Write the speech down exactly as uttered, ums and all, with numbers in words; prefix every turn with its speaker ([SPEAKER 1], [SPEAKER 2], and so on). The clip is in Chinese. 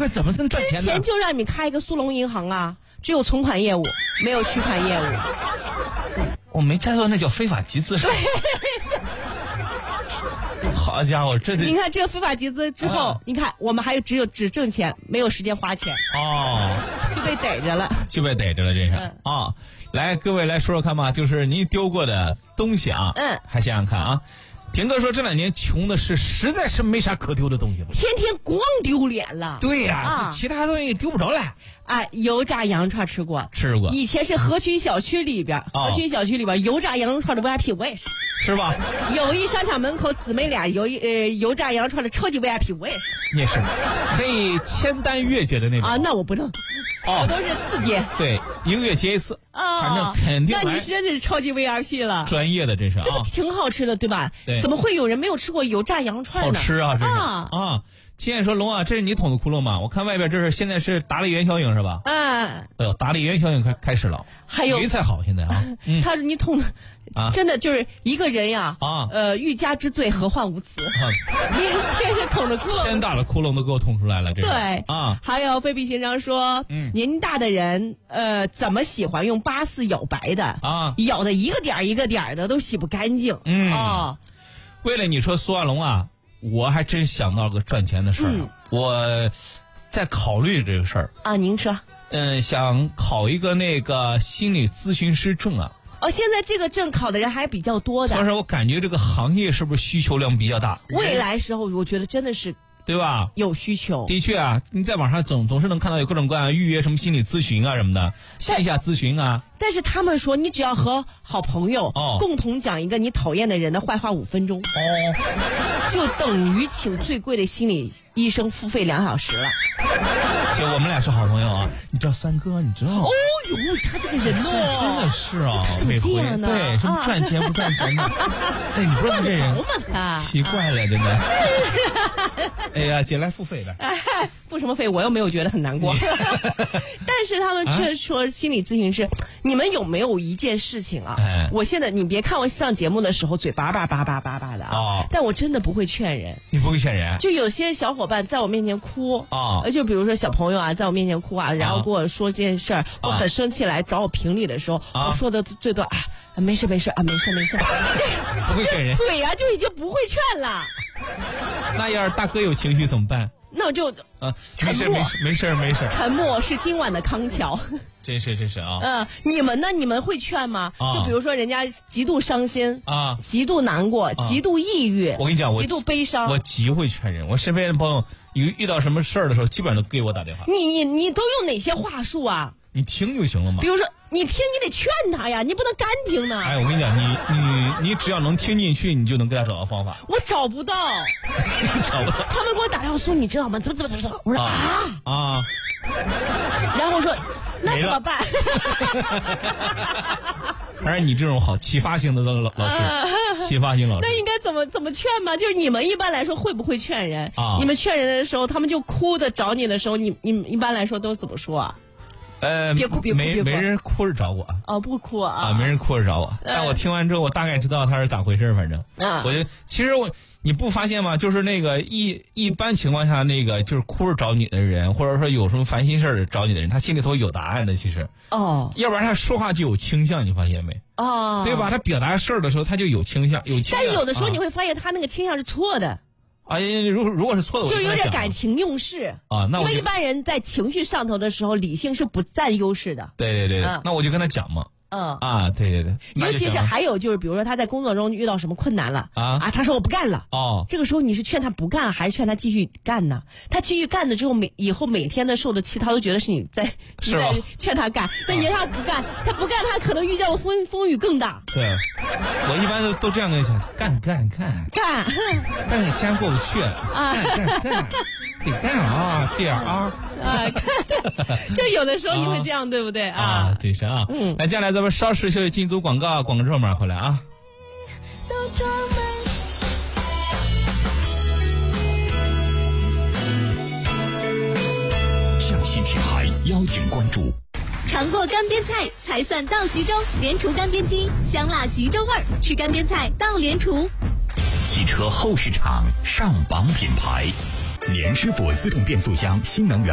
[SPEAKER 1] 块怎么能赚钱呢？
[SPEAKER 2] 之前就让你开一个苏龙银行啊，只有存款业务，没有取款业务。
[SPEAKER 1] 我没猜错，那叫非法集资。
[SPEAKER 2] 对。
[SPEAKER 1] 好家伙，这
[SPEAKER 2] 你看这个非法集资之后，啊、你看我们还有只有只挣钱，没有时间花钱
[SPEAKER 1] 哦，
[SPEAKER 2] 就被逮着了，
[SPEAKER 1] 就被逮着了，这是啊、嗯哦。来，各位来说说看吧，就是您丢过的东西啊，
[SPEAKER 2] 嗯，
[SPEAKER 1] 还想想看啊。田哥说这两年穷的是实在是没啥可丢的东西了，
[SPEAKER 2] 天天光丢脸了。
[SPEAKER 1] 对呀、啊啊，其他东西丢不着了。
[SPEAKER 2] 哎，油炸羊肉串吃过，
[SPEAKER 1] 吃过。
[SPEAKER 2] 以前是河群小区里边，
[SPEAKER 1] 哦、
[SPEAKER 2] 河群小区里边油炸羊肉串的 V I P， 我也是，
[SPEAKER 1] 是吧？
[SPEAKER 2] 友谊商场门口姊妹俩油呃油炸羊肉串的超级 V I P， 我也是。
[SPEAKER 1] 你也是，可以签单月结的那种
[SPEAKER 2] 啊？那我不能。哦，我都是次结，
[SPEAKER 1] 对，一个月结一次，
[SPEAKER 2] 哦，
[SPEAKER 1] 反正肯定。
[SPEAKER 2] 那你真是超级 V I P 了，
[SPEAKER 1] 专业的这是，
[SPEAKER 2] 这不挺好吃的对吧？
[SPEAKER 1] 对，
[SPEAKER 2] 怎么会有人没有吃过油炸羊肉串呢？
[SPEAKER 1] 好吃啊，这是
[SPEAKER 2] 啊
[SPEAKER 1] 啊！亲爱说龙啊，这是你捅的窟窿吗？我看外边这是现在是达利元宵影是吧？
[SPEAKER 2] 嗯，
[SPEAKER 1] 哎呦，达利元宵影开开始了，
[SPEAKER 2] 还有
[SPEAKER 1] 鱼才好现在啊。
[SPEAKER 2] 嗯、他说你捅的
[SPEAKER 1] 啊，
[SPEAKER 2] 真的就是一个人呀
[SPEAKER 1] 啊，
[SPEAKER 2] 呃，欲加之罪，何患无辞？
[SPEAKER 1] 啊、
[SPEAKER 2] 你天是捅的窟窿，
[SPEAKER 1] 天大的窟窿都给我捅出来了，这
[SPEAKER 2] 对
[SPEAKER 1] 啊。
[SPEAKER 2] 还有非比寻常说，
[SPEAKER 1] 嗯，
[SPEAKER 2] 年大的人呃，怎么喜欢用八四咬白的
[SPEAKER 1] 啊？
[SPEAKER 2] 咬的一个点一个点的都洗不干净。
[SPEAKER 1] 嗯
[SPEAKER 2] 哦，
[SPEAKER 1] 为了你说苏万龙啊。我还真想到个赚钱的事儿、嗯，我在考虑这个事儿
[SPEAKER 2] 啊。您说，
[SPEAKER 1] 嗯，想考一个那个心理咨询师证啊。
[SPEAKER 2] 哦，现在这个证考的人还比较多的。
[SPEAKER 1] 但是我感觉这个行业是不是需求量比较大？
[SPEAKER 2] 未来时候，我觉得真的是。
[SPEAKER 1] 对吧？
[SPEAKER 2] 有需求，
[SPEAKER 1] 的确啊，你在网上总总是能看到有各种各样预约什么心理咨询啊什么的，线下咨询啊。
[SPEAKER 2] 但是他们说，你只要和好朋友、
[SPEAKER 1] 哦、
[SPEAKER 2] 共同讲一个你讨厌的人的坏话五分钟，
[SPEAKER 1] 哦，
[SPEAKER 2] 就等于请最贵的心理医生付费两小时了。
[SPEAKER 1] 就我们俩是好朋友啊，你知道三哥，你知道吗？
[SPEAKER 2] 哦哟，他这个人
[SPEAKER 1] 哦，真的是啊，
[SPEAKER 2] 他怎么这样呢？
[SPEAKER 1] 对，什么赚钱不赚钱的？哎，你不知道这人奇怪了，真的。哎呀，姐来付费了。
[SPEAKER 2] 哎，付什么费？我又没有觉得很难过。但是他们却说心理咨询师，你们有没有一件事情啊？
[SPEAKER 1] 哎、
[SPEAKER 2] 我现在你别看我上节目的时候嘴巴巴巴巴巴巴的啊、
[SPEAKER 1] 哦，
[SPEAKER 2] 但我真的不会劝人。
[SPEAKER 1] 你不会劝人？
[SPEAKER 2] 就有些小伙伴在我面前哭
[SPEAKER 1] 啊、
[SPEAKER 2] 哦，就比如说小朋友啊，在我面前哭啊，然后跟我说这件事儿，啊、我很生气来找我评理的时候，
[SPEAKER 1] 啊、
[SPEAKER 2] 我说的最多啊，没事没事啊，没事没事，
[SPEAKER 1] 不会劝人，
[SPEAKER 2] 嘴啊就已经不会劝了。
[SPEAKER 1] 那要是大哥有情绪怎么办？
[SPEAKER 2] 那我就
[SPEAKER 1] 啊，没事没事没事没事。
[SPEAKER 2] 沉默是今晚的康桥。
[SPEAKER 1] 真是真是啊。
[SPEAKER 2] 嗯、呃，你们呢？你们会劝吗？
[SPEAKER 1] 啊、
[SPEAKER 2] 就比如说人家极度伤心
[SPEAKER 1] 啊，
[SPEAKER 2] 极度难过，啊、极度抑郁。
[SPEAKER 1] 我跟你讲，我
[SPEAKER 2] 极度悲伤。
[SPEAKER 1] 我极会劝人。我身边的朋友有遇到什么事儿的时候，基本上都给我打电话。
[SPEAKER 2] 你你你都用哪些话术啊？
[SPEAKER 1] 你听就行了嘛。
[SPEAKER 2] 比如说，你听，你得劝他呀，你不能干听呢。
[SPEAKER 1] 哎，我跟你讲，你你你只要能听进去，你就能给他找到方法。
[SPEAKER 2] 我找不到，
[SPEAKER 1] 找不到。
[SPEAKER 2] 他们给我打电话说，你知道吗？怎么怎么怎么？我说啊
[SPEAKER 1] 啊，
[SPEAKER 2] 然后我说那怎么办？
[SPEAKER 1] 还是你这种好启发性的老老师，启发性老师。
[SPEAKER 2] 那应该怎么怎么劝吗？就是你们一般来说会不会劝人？
[SPEAKER 1] 啊，
[SPEAKER 2] 你们劝人的时候，他们就哭的找你的时候，你你一般来说都怎么说啊？
[SPEAKER 1] 呃，
[SPEAKER 2] 别哭别哭别哭，
[SPEAKER 1] 没没人哭着找我
[SPEAKER 2] 哦，不哭啊，
[SPEAKER 1] 啊，没人哭着找我。但我听完之后，我大概知道他是咋回事，反正
[SPEAKER 2] 啊，
[SPEAKER 1] 我就其实我你不发现吗？就是那个一一般情况下，那个就是哭着找你的人，或者说有什么烦心事儿找你的人，他心里头有答案的，其实
[SPEAKER 2] 哦，
[SPEAKER 1] 要不然他说话就有倾向，你发现没？
[SPEAKER 2] 哦，
[SPEAKER 1] 对吧？他表达事儿的时候，他就有倾向，有倾向。
[SPEAKER 2] 但有的时候你会发现他那个倾向是错的。
[SPEAKER 1] 啊，如果如果是错的，
[SPEAKER 2] 就有点感情用事
[SPEAKER 1] 啊。那我
[SPEAKER 2] 因为一般人在情绪上头的时候，理性是不占优势的。
[SPEAKER 1] 对对对，嗯、那我就跟他讲嘛。
[SPEAKER 2] 嗯
[SPEAKER 1] 啊，对对对。
[SPEAKER 2] 尤其是还有就是，比如说他在工作中遇到什么困难了
[SPEAKER 1] 啊
[SPEAKER 2] 啊，他说我不干了。
[SPEAKER 1] 哦，
[SPEAKER 2] 这个时候你是劝他不干，还是劝他继续干呢？他继续干了之后，每以后每天的受的气，他都觉得是你在你在劝他干。那你让他不干，他不干，他可能遇见了风风雨更大。
[SPEAKER 1] 对，我一般都都这样跟他讲，干干干
[SPEAKER 2] 干，
[SPEAKER 1] 但是你先过不去啊，干干干。得干啊，弟儿啊！
[SPEAKER 2] 啊，就有的时候你会这样，啊、对不对啊？
[SPEAKER 1] 啊，真是啊！嗯，来，接下来咱们稍事休息，进组广告，广告之后马上回来啊。
[SPEAKER 3] 江西品牌邀请关注。
[SPEAKER 4] 尝过干煸菜才算到徐州，联厨干煸鸡，香辣徐州味儿，吃干煸菜到联厨。
[SPEAKER 3] 汽车后市场上榜品牌。联师傅自动变速箱新能源